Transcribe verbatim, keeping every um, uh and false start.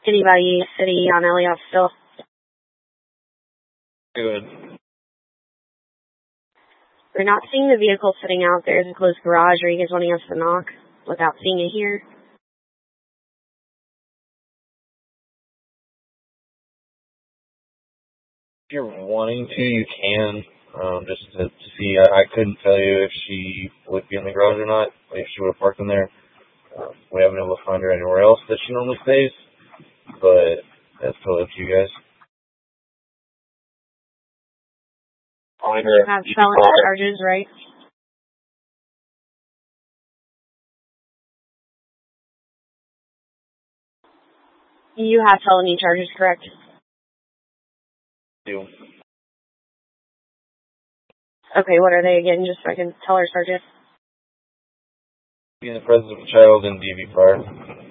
Anybody city on Elliott still? Good. We're not seeing the vehicle sitting out there in the closed garage. Are you guys wanting us to knock without seeing it here? If you're wanting to, you can. Um, just to, to see. I, I couldn't tell you if she would be in the garage or not, if she would have parked in there. Um, we haven't been able to find her anywhere else that she normally stays, but that's totally up to you guys. Find her. You have felony charges, right? You have felony charges, correct? Do. Okay, what are they again, just so I can tell her, Sergeant? Be in the presence of a child and D V prior.